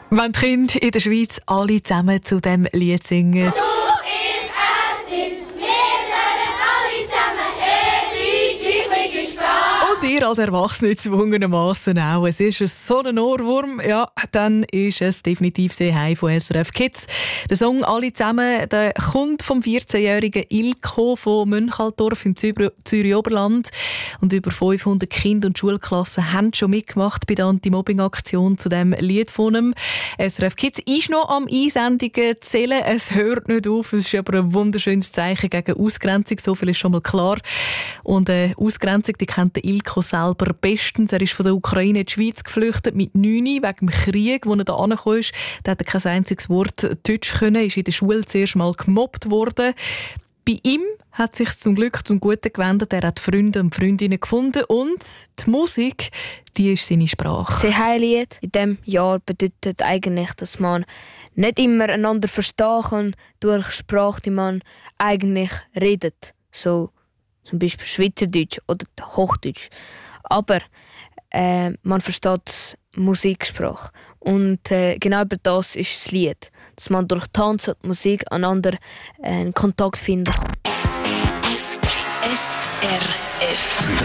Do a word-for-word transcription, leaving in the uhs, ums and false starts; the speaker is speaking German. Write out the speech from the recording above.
Wenn die Kinder in der Schweiz alle zusammen zu diesem Lied singen. Du, ich, er sind, wir lernen alle zusammen die gleiche Sprache. Und ihr als Erwachsene gezwungenermassen auch. Es ist so ein Ohrwurm, ja, dann ist es definitiv sehr heim von S R F Kids. Der Song «Alle zusammen» der kommt vom vierzehnjährigen Ilko von Mönchaldorf im Zürich-Oberland. Und über fünfhundert Kinder und Schulklassen haben schon mitgemacht bei der Anti-Mobbing-Aktion zu diesem Lied von ihm. S R F Kids ist noch am Einsendungen zählen. Es hört nicht auf. Es ist aber ein wunderschönes Zeichen gegen Ausgrenzung. So viel ist schon mal klar. Und äh, Ausgrenzung, die kennt der Ilko selber bestens. Er ist von der Ukraine in die Schweiz geflüchtet mit neun wegen dem Krieg, wo er da angekommen ist. Da hat er kein einziges Wort Deutsch können, ist in der Schule zuerst mal gemobbt worden. Bei ihm hat sich zum Glück zum Guten gewendet. Er hat Freunde und Freundinnen gefunden und die Musik, die ist seine Sprache. Das Heilied in diesem Jahr bedeutet eigentlich, dass man nicht immer einander verstehen kann durch Sprache, die man eigentlich redet. So zum Beispiel Schweizerdeutsch oder Hochdeutsch. Aber äh, man versteht Musiksprache. Und äh, genau über das ist das Lied. Dass man durch Tanz und Musik einander äh, in Kontakt finden kann. S R F